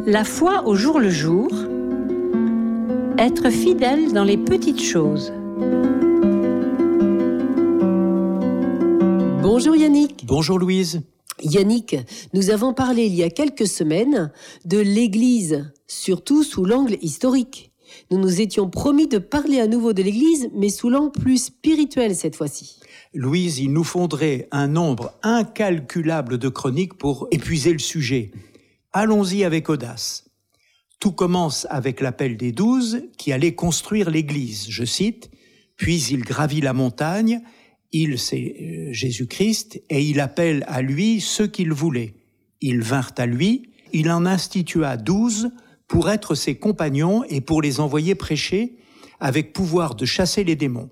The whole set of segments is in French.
La foi au jour le jour, être fidèle dans les petites choses. Bonjour Yannick. Bonjour Louise. Yannick, nous avons parlé il y a quelques semaines de l'Église, surtout sous l'angle historique. Nous nous étions promis de parler à nouveau de l'Église, mais sous l'angle plus spirituel cette fois-ci. Louise, il nous faudrait un nombre incalculable de chroniques pour épuiser le sujet. Allons-y avec audace. Tout commence avec l'appel des 12 qui allaient construire l'Église. Je cite, « Puis il gravit la montagne, il, c'est Jésus-Christ, et il appelle à lui ceux qu'il voulait. Ils vinrent à lui, il en institua 12 pour être ses compagnons et pour les envoyer prêcher avec pouvoir de chasser les démons.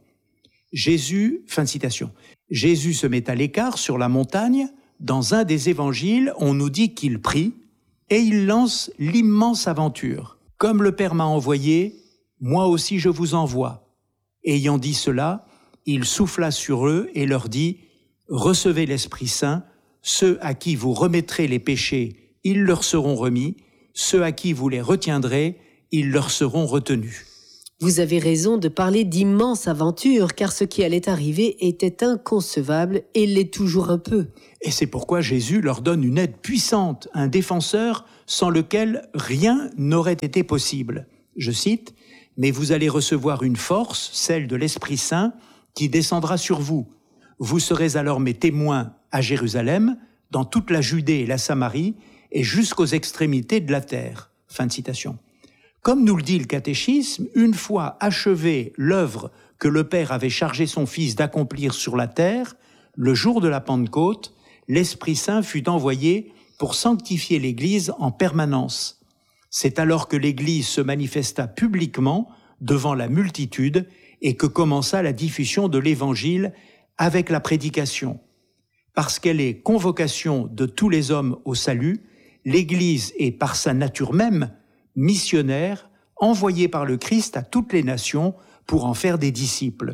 Jésus, fin de citation. Jésus se met à l'écart sur la montagne. Dans un des évangiles, on nous dit qu'il prie et il lance l'immense aventure. Comme le Père m'a envoyé, moi aussi je vous envoie. Ayant dit cela, il souffla sur eux et leur dit « Recevez l'Esprit Saint, ceux à qui vous remettrez les péchés, ils leur seront remis, ceux à qui vous les retiendrez, ils leur seront retenus. » Vous avez raison de parler d'immense aventure, car ce qui allait arriver était inconcevable et l'est toujours un peu. Et c'est pourquoi Jésus leur donne une aide puissante, un défenseur sans lequel rien n'aurait été possible. Je cite, « Mais vous allez recevoir une force, celle de l'Esprit Saint, qui descendra sur vous. Vous serez alors mes témoins à Jérusalem, dans toute la Judée et la Samarie, et jusqu'aux extrémités de la terre. » Fin de citation. Comme nous le dit le catéchisme, une fois achevée l'œuvre que le Père avait chargé son Fils d'accomplir sur la terre, le jour de la Pentecôte, l'Esprit Saint fut envoyé pour sanctifier l'Église en permanence. C'est alors que l'Église se manifesta publiquement devant la multitude et que commença la diffusion de l'Évangile avec la prédication. Parce qu'elle est convocation de tous les hommes au salut, l'Église est par sa nature même missionnaire, envoyée par le Christ à toutes les nations pour en faire des disciples.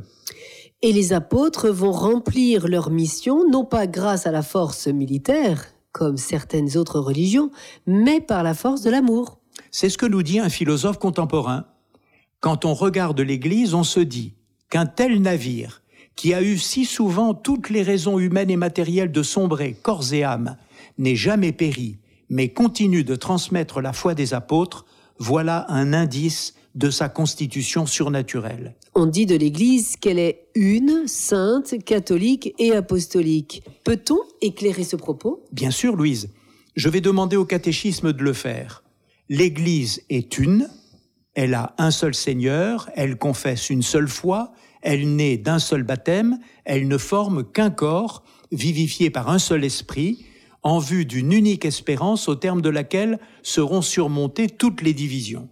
Et les apôtres vont remplir leur mission, non pas grâce à la force militaire, comme certaines autres religions, mais par la force de l'amour. C'est ce que nous dit un philosophe contemporain. Quand on regarde l'Église, on se dit qu'un tel navire, qui a eu si souvent toutes les raisons humaines et matérielles de sombrer corps et âme, n'ait jamais péri, mais continue de transmettre la foi des apôtres, voilà un indice de sa constitution surnaturelle. On dit de l'Église qu'elle est une, sainte, catholique et apostolique. Peut-on éclairer ce propos ? Bien sûr, Louise. Je vais demander au catéchisme de le faire. L'Église est une, elle a un seul Seigneur, elle confesse une seule foi, elle naît d'un seul baptême, elle ne forme qu'un corps, vivifié par un seul esprit, en vue d'une unique espérance au terme de laquelle seront surmontées toutes les divisions.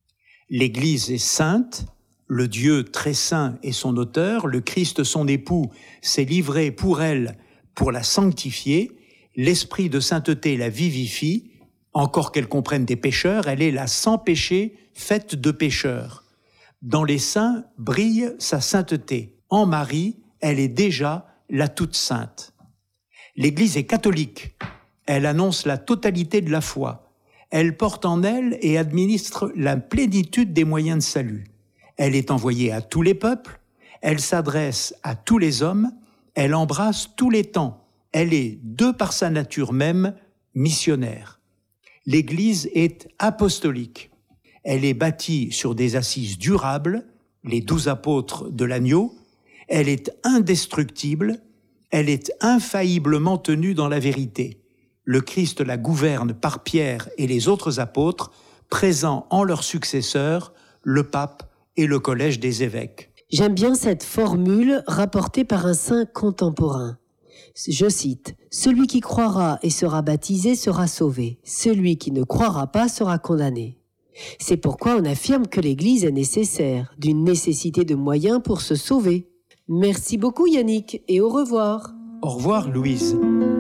L'Église est sainte, le Dieu très saint est son auteur, le Christ son époux s'est livré pour elle pour la sanctifier, l'esprit de sainteté la vivifie, encore qu'elle comprenne des pécheurs, elle est la sans péché faite de pécheurs. Dans les saints brille sa sainteté. En Marie, elle est déjà la toute sainte. L'Église est catholique. Elle annonce la totalité de la foi. Elle porte en elle et administre la plénitude des moyens de salut. Elle est envoyée à tous les peuples. Elle s'adresse à tous les hommes. Elle embrasse tous les temps. Elle est, de par sa nature même, missionnaire. L'Église est apostolique. Elle est bâtie sur des assises durables, les 12 apôtres de l'agneau. Elle est indestructible. Elle est infailliblement tenue dans la vérité. Le Christ la gouverne par Pierre et les autres apôtres, présents en leurs successeurs, le pape et le collège des évêques. J'aime bien cette formule rapportée par un saint contemporain. Je cite, « Celui qui croira et sera baptisé sera sauvé. Celui qui ne croira pas sera condamné. » C'est pourquoi on affirme que l'Église est nécessaire, d'une nécessité de moyens pour se sauver. Merci beaucoup Yannick et au revoir. Au revoir Louise.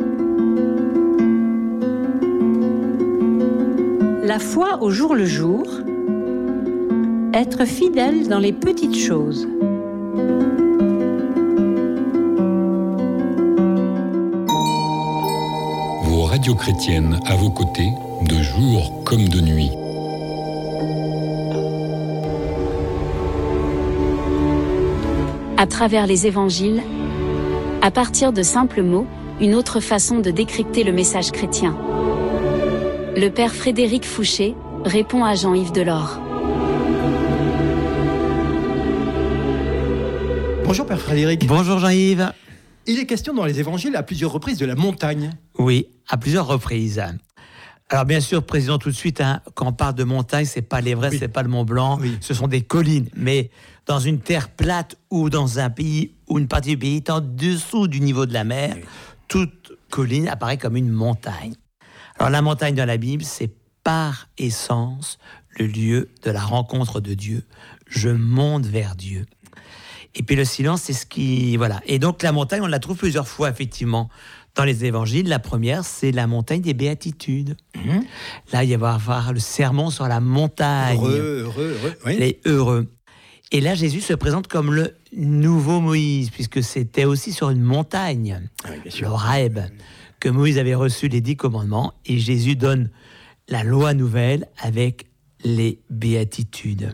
La foi au jour le jour, être fidèle dans les petites choses. radio chrétienne à vos côtés, de jour comme de nuit. À travers les évangiles, à partir de simples mots, une autre façon de décrypter le message chrétien. Le père Frédéric Fouché répond à Jean-Yves Delors. Bonjour Père Frédéric. Bonjour Jean-Yves. Il est question dans les évangiles à plusieurs reprises de la montagne. Oui, à plusieurs reprises. Alors bien sûr, précisons tout de suite, quand on parle de montagne, c'est pas l'Everest, c'est pas le Mont Blanc, ce sont des collines. Mais dans une terre plate ou dans un pays où une partie du pays est en dessous du niveau de la mer, toute colline apparaît comme une montagne. Alors la montagne dans la Bible, c'est par essence le lieu de la rencontre de Dieu. Je monte vers Dieu. Et puis le silence, c'est ce qui... Voilà. Et donc la montagne, on la trouve plusieurs fois, effectivement, dans les évangiles. La première, c'est la montagne des béatitudes. Là, il va y avoir le sermon sur la montagne. Heureux. Oui. Les heureux. Et là, Jésus se présente comme le nouveau Moïse, puisque c'était aussi sur une montagne, le Horeb, que Moïse avait reçu les 10 commandements. Et Jésus donne la loi nouvelle avec les béatitudes.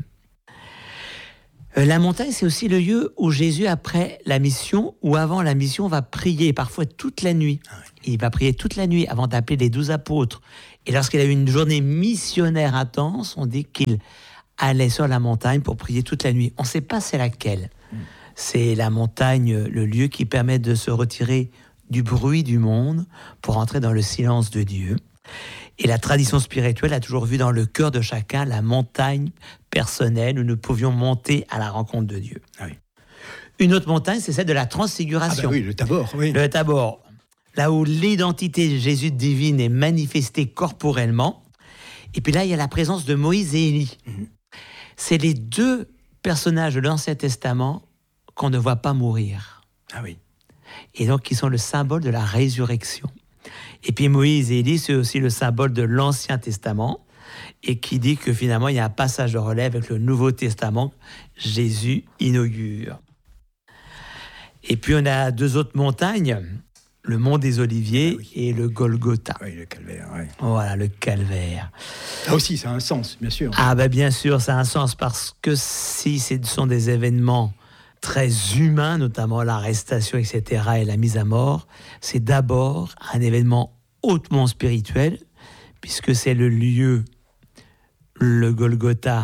La montagne, c'est aussi le lieu où Jésus, après la mission ou avant la mission, va prier, parfois toute la nuit. Il va prier toute la nuit avant d'appeler les 12 apôtres. Et lorsqu'il a eu une journée missionnaire intense, on dit qu'il allait sur la montagne pour prier toute la nuit. On ne sait pas c'est laquelle. C'est la montagne, le lieu qui permet de se retirer du bruit du monde pour entrer dans le silence de Dieu. Et la tradition spirituelle a toujours vu dans le cœur de chacun la montagne personnelle où nous pouvions monter à la rencontre de Dieu. Une autre montagne, c'est celle de la transfiguration. Le Tabor. Oui. Le Tabor, là où l'identité de Jésus divine est manifestée corporellement. Et puis là, il y a la présence de Moïse et Élie. C'est les 2 personnages de l'Ancien Testament qu'on ne voit pas mourir. Et donc, qui sont le symbole de la résurrection. Et puis Moïse et Élie, c'est aussi le symbole de l'Ancien Testament, et qui dit que finalement, il y a un passage de relais avec le Nouveau Testament, Jésus inaugure. Et puis on a 2 autres montagnes, le mont des Oliviers et le Golgotha. Oui, le calvaire. Voilà, le calvaire. Là aussi, ça a un sens, bien sûr. Bien sûr, ça a un sens, parce que si ce sont des événements très humain, notamment l'arrestation, etc., et la mise à mort, c'est d'abord un événement hautement spirituel, puisque c'est le lieu, le Golgotha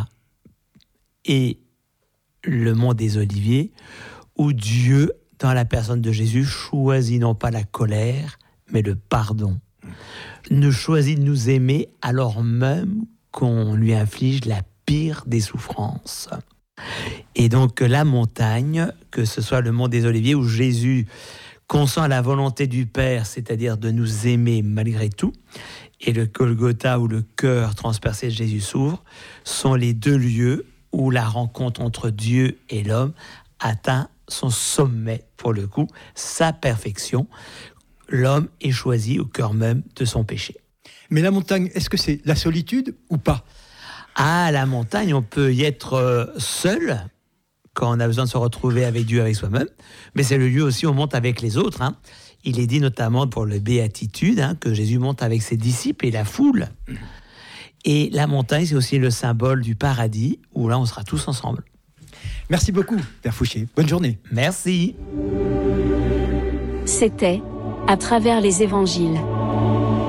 et le mont des Oliviers, où Dieu, dans la personne de Jésus, choisit non pas la colère, mais le pardon. Ne choisit de nous aimer alors même qu'on lui inflige la pire des souffrances. Et donc la montagne, que ce soit le mont des Oliviers où Jésus consent la volonté du Père, c'est-à-dire de nous aimer malgré tout, et le Golgotha où le cœur transpercé de Jésus s'ouvre, sont les 2 lieux où la rencontre entre Dieu et l'homme atteint son sommet, pour le coup, sa perfection. L'homme est choisi au cœur même de son péché. Mais la montagne, est-ce que c'est la solitude ou pas ? À la montagne, on peut y être seul quand on a besoin de se retrouver avec Dieu, avec soi-même. Mais c'est le lieu aussi où on monte avec les autres. Il est dit notamment pour le béatitude que Jésus monte avec ses disciples et la foule. Et la montagne, c'est aussi le symbole du paradis où là, on sera tous ensemble. Merci beaucoup, Père Fouché. Bonne journée. Merci. C'était À travers les évangiles.